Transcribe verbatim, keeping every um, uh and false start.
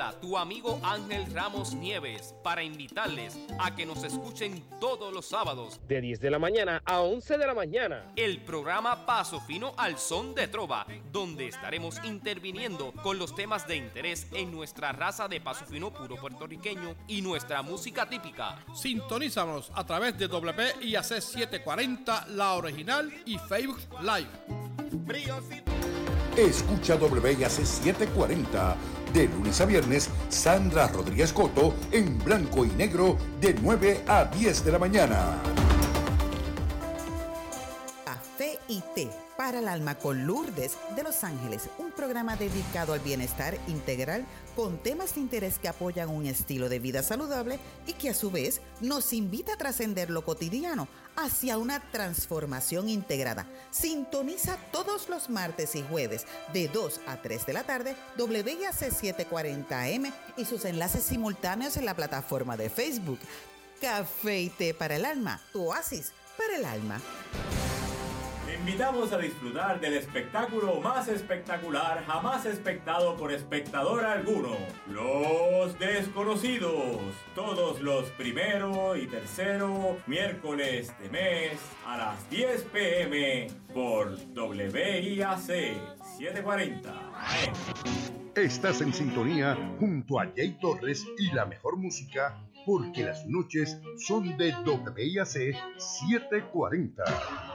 habla tu amigo Ángel Ramos Nieves para invitarles a que nos escuchen todos los sábados de diez de la mañana a once de la mañana. El programa Paso Fino al Son de Trova, donde estaremos interviniendo con los temas de interés en nuestra raza de paso fino puro puertorriqueño y nuestra música típica. Sintonízanos a través de W P I A C setecientos cuarenta, la original, y Facebook Live. Escucha W I A C setecientos cuarenta de lunes a viernes. Sandra Rodríguez Coto en blanco y negro de nueve a diez de la mañana. Café y té para el alma con Lourdes de Los Ángeles, un programa dedicado al bienestar integral con temas de interés que apoyan un estilo de vida saludable y que a su vez nos invita a trascender lo cotidiano hacia una transformación integrada. Sintoniza todos los martes y jueves de dos a tres de la tarde W I A C setecientos cuarenta A M y sus enlaces simultáneos en la plataforma de Facebook. Café y té para el alma, tu oasis para el alma. Te invitamos a disfrutar del espectáculo más espectacular jamás espectado por espectador alguno. Los Desconocidos. Todos los primero y tercero miércoles de mes a las diez pe eme por W I A C setecientos cuarenta A M. Estás en sintonía junto a Jay Torres y la mejor música, porque las noches son de W I A C setecientos cuarenta.